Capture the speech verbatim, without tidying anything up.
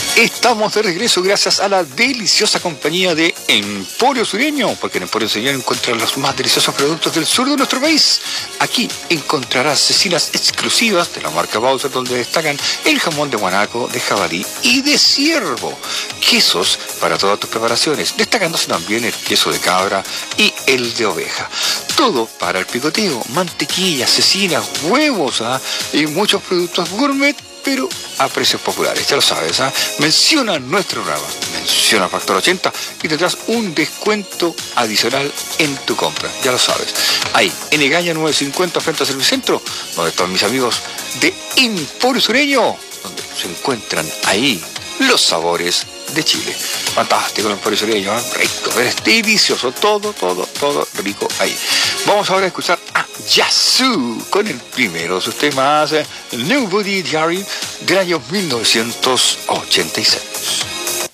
Estamos de regreso gracias a la deliciosa compañía de Emporio Sureño, porque en Emporio Sureño encuentras los más deliciosos productos del sur de nuestro país. Aquí encontrarás cecinas exclusivas de la marca Bowser, donde destacan el jamón de guanaco, de jabalí y de ciervo. Quesos para todas tus preparaciones, destacándose también el queso de cabra y el de oveja. Todo para el picoteo, mantequilla, cecinas, huevos, ¿ah? y muchos productos gourmet, pero a precios populares, ya lo sabes, ¿eh? Menciona nuestro programa, menciona Factor ochenta y tendrás un descuento adicional en tu compra, ya lo sabes. Ahí, en Egaña nueve cincuenta frente a Servicentro, donde están mis amigos de Emporio Sureño, donde se encuentran ahí los sabores de Chile. Fantástico el Emporio Sureño, ¿eh? Rico, pero es delicioso, todo, todo, todo rico ahí. Vamos ahora a escuchar a Yazoo con el primero de sus temas, Nobody Diary, del año mil novecientos ochenta y seis.